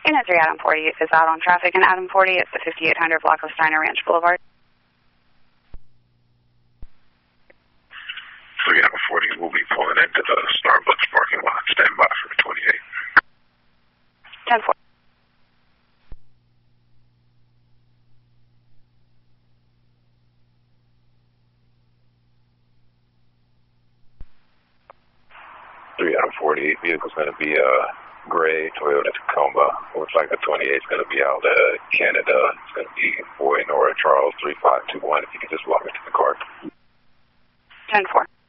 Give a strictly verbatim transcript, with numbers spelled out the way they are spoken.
Unit three, Adam forty is out on traffic, and Adam forty is the fifty-eight hundred block of Steiner Ranch Boulevard. three Adam forty will be pulling into the Starbucks parking lot. Stand by for the twenty-eight. ten four. three Adam forty vehicle's going to be a gray Toyota Tacoma. Looks like the twenty-eight is going to be out of Canada. It's going to be Boy Nora Charles three five two one. If you could just walk into the car. ten four.